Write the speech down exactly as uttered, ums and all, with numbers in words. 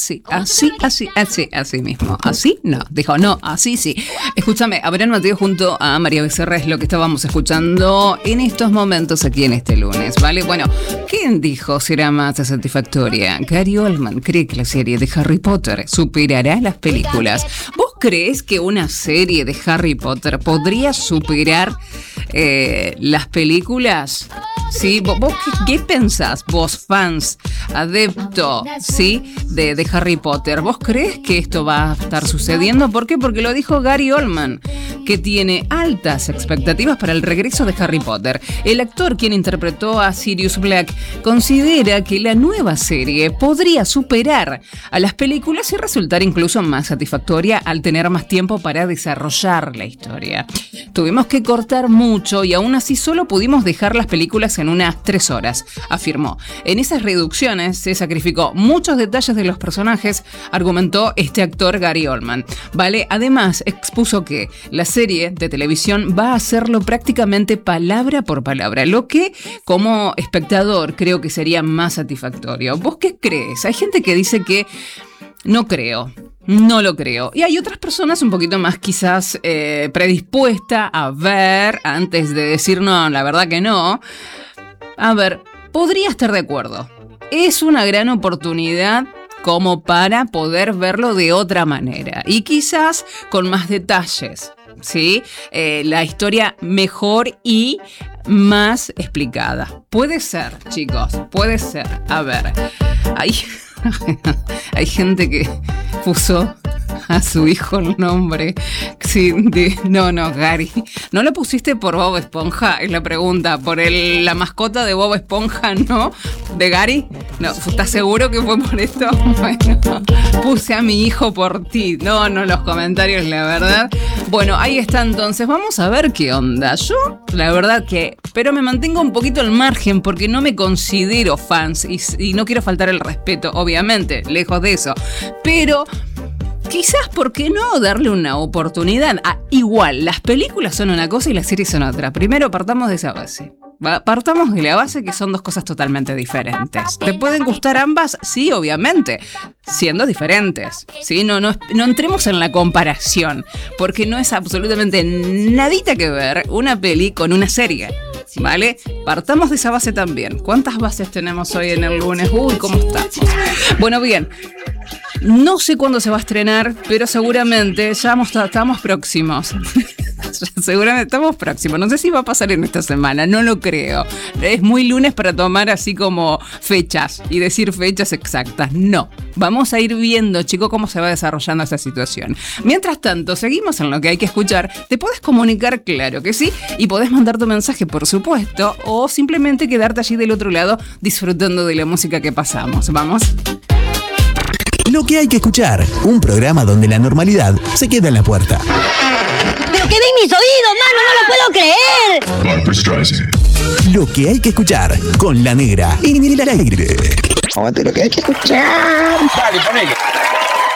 así, así, así, así, así mismo. Así no, dijo no, así sí. Escúchame, Abraham Mateo junto a María Becerra es lo que estábamos escuchando en estos momentos aquí en este lunes, ¿vale? Bueno, ¿quién dijo será más satisfactoria? Gary Oldman cree que la serie de Harry Potter superará las películas. ¿Vos crees que una serie de Harry Potter podría superar eh, las películas? ¿Sí? ¿Vos, vos qué, qué pensás, vos fans, adepto, ¿sí? de, de Harry Potter? ¿Vos crees que esto va a estar sucediendo? ¿Por qué? Porque lo dijo Gary Oldman, que tiene altas expectativas para el regreso de Harry Potter. El actor, quien interpretó a Sirius Black, considera que la nueva serie podría superar a las películas y resultar incluso más satisfactoria al tener más tiempo para desarrollar la historia. Tuvimos que cortar mucho y aún así solo pudimos dejar las películas en unas tres horas, afirmó. En esas reducciones se sacrificó muchos detalles de los personajes, argumentó este actor Gary Oldman. Vale, además expuso que la serie de televisión va a hacerlo prácticamente palabra por palabra, lo que como espectador creo que sería más satisfactorio. ¿Vos qué crees? Hay gente que dice que no creo. No lo creo. Y hay otras personas un poquito más quizás eh, predispuestas a ver antes de decir no, la verdad que no. A ver, podría estar de acuerdo. Es una gran oportunidad como para poder verlo de otra manera y quizás con más detalles, ¿sí? Eh, la historia mejor y más explicada. Puede ser, chicos, puede ser. A ver, hay, hay gente que puso a su hijo el nombre. Sí, de, no, no, Gary. ¿No lo pusiste por Bob Esponja? Es la pregunta. ¿Por el, la mascota de Bob Esponja, no? ¿De Gary? No, ¿estás seguro que fue por esto? Bueno, puse a mi hijo por ti. No, no, los comentarios, la verdad. Bueno, ahí está entonces. Vamos a ver qué onda. Yo, la verdad que... Pero me mantengo un poquito al margen porque no me considero fans y, y no quiero faltar el respeto, obviamente, lejos de eso. Pero... quizás, ¿por qué no darle una oportunidad? Ah, igual, las películas son una cosa y las series son otra. Primero partamos de esa base. Partamos de la base que son dos cosas totalmente diferentes. ¿Te pueden gustar ambas? Sí, obviamente, siendo diferentes. ¿Sí? No, no, no entremos en la comparación, porque no es absolutamente nadita que ver una peli con una serie. ¿Vale? Partamos de esa base también. ¿Cuántas bases tenemos hoy en el lunes? Uy, ¿cómo estamos? Bueno, bien. No sé cuándo se va a estrenar, pero seguramente ya estamos próximos. Seguramente estamos próximos. No sé si va a pasar en esta semana, no lo creo. Es muy lunes para tomar así como fechas y decir fechas exactas. No. Vamos a ir viendo, chicos, cómo se va desarrollando esta situación. Mientras tanto, seguimos en lo que hay que escuchar. Te podés comunicar, claro que sí, y podés mandar tu mensaje, por supuesto, o simplemente quedarte allí del otro lado disfrutando de la música que pasamos. ¿Vamos? Lo que hay que escuchar, un programa donde la normalidad se queda en la puerta. ¡Pero que ven mis oídos, mano! ¡No lo puedo creer! Barbra Streisand. Lo que hay que escuchar con La Negra en el aire. Aguante lo que hay que escuchar. Dale, ponele.